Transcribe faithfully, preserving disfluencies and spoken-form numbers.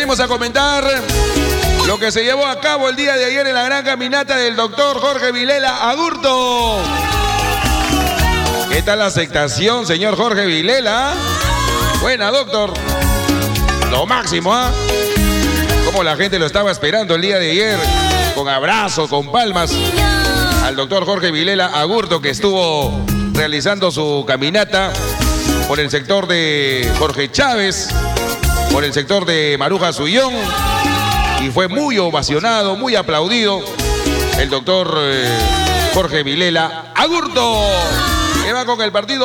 Vamos a comentar lo que se llevó a cabo el día de ayer en la gran caminata del doctor Jorge Vilela Agurto. ¿Qué tal la aceptación, señor Jorge Vilela? Buena, doctor. Lo máximo, ¿ah? ¿eh? Como la gente lo estaba esperando el día de ayer, con abrazos, con palmas, al doctor Jorge Vilela Agurto, que estuvo realizando su caminata por el sector de Jorge Chávez, por el sector de Maruja Suyón, y fue muy ovacionado, muy aplaudido el doctor eh, Jorge Vilela Agurto, que va con el partido.